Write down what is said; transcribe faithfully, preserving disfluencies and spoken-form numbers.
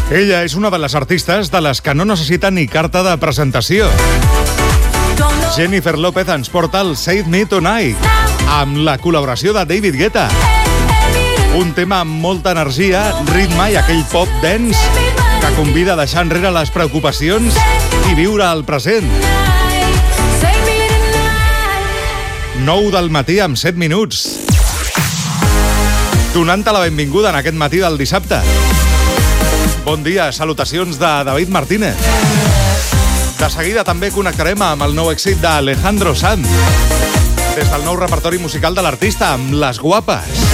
Ella és una de les artistes de les que no necessita ni carta de presentació. Jennifer López ens porta el Save Me Tonight, amb la col·laboració de David Guetta. Un tema amb molta energia, ritme i aquell pop dance que convida a deixar enrere les preocupacions i viure el present. nou del matí amb set minuts. Donant-te la benvinguda en aquest matí del dissabte. Bon dia, salutacions de David Martínez. De seguida també connectarem amb el nou èxit d'Alejandro Sanz, des del nou repertori musical de l'artista, amb Les Guapes.